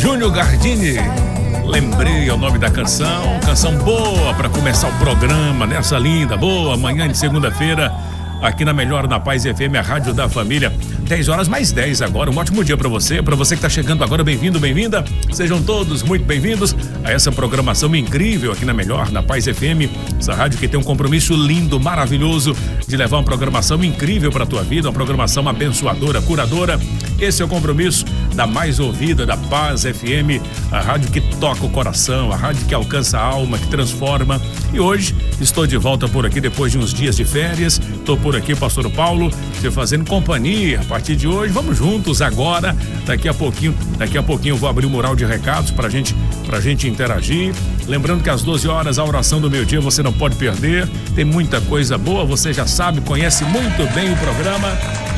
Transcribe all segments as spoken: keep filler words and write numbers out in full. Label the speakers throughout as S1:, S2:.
S1: Júnior Gardini, lembrei o nome da canção, canção boa para começar o programa, nessa linda, boa manhã de segunda-feira, aqui na Melhor na Paz F M, a rádio da família. dez horas mais dez agora, um ótimo dia para você, para você que tá chegando agora, bem-vindo, bem-vinda, sejam todos muito bem-vindos a essa programação incrível aqui na Melhor, na Paz F M, essa rádio que tem um compromisso lindo, maravilhoso de levar uma programação incrível para tua vida, uma programação abençoadora, curadora. Esse é o compromisso da mais ouvida, da Paz F M, a rádio que toca o coração, a rádio que alcança a alma, que transforma. E hoje estou de volta por aqui depois de uns dias de férias, estou por aqui, pastor Paulo, te fazendo companhia a partir de hoje. Vamos juntos agora, daqui a pouquinho, daqui a pouquinho eu vou abrir o mural de recados pra gente, pra gente interagir. Lembrando que às doze horas a oração do meio-dia você não pode perder, tem muita coisa boa, você já sabe, conhece muito bem o programa.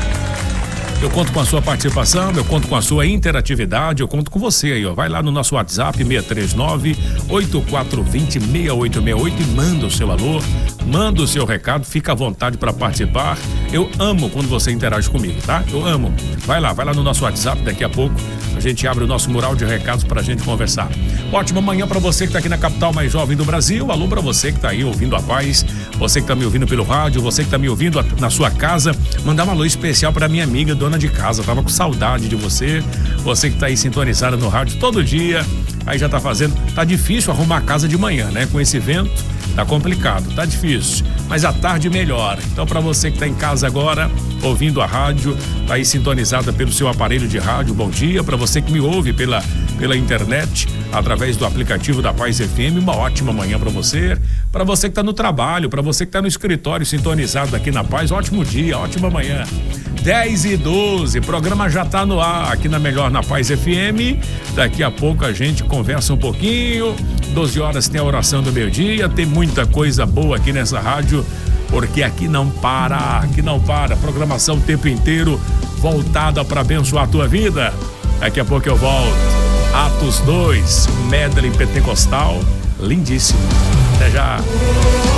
S1: Eu conto com a sua participação, eu conto com a sua interatividade, eu conto com você aí, ó. Vai lá no nosso WhatsApp, seis três nove, oito quatro dois zero, seis oito seis oito e manda o seu alô, manda o seu recado, fica à vontade para participar. Eu amo quando você interage comigo, tá? Eu amo. Vai lá, vai lá no nosso WhatsApp, daqui a pouco a gente abre o nosso mural de recados pra gente conversar. Ótima manhã pra você que tá aqui na capital mais jovem do Brasil. Alô pra você que tá aí ouvindo a Paz, você que tá me ouvindo pelo rádio, você que tá me ouvindo na sua casa. Mandar um alô especial pra minha amiga dona de casa, tava com saudade de você. Você que tá aí sintonizada no rádio todo dia, aí já tá fazendo, tá difícil arrumar a casa de manhã, né? Com esse vento, tá complicado, tá difícil, mas à tarde melhora. Então pra você que tá em casa agora, ouvindo a rádio, tá aí sintonizada pelo seu aparelho de rádio, bom dia. Pra você que me ouve pela, pela internet, através do aplicativo da Paz F M, uma ótima manhã pra você. Pra você que tá no trabalho, pra você que tá no escritório sintonizado aqui na Paz, ótimo dia, ótima manhã. dez e doze, programa já tá no ar aqui na Melhor na Paz F M. Daqui a pouco a gente conversa um pouquinho. doze horas tem a oração do meio-dia, tem muita coisa boa aqui nessa rádio, porque aqui não para, aqui não para. Programação o tempo inteiro voltada para abençoar a tua vida. Daqui a pouco eu volto. Atos dois, medley pentecostal, lindíssimo. Até já.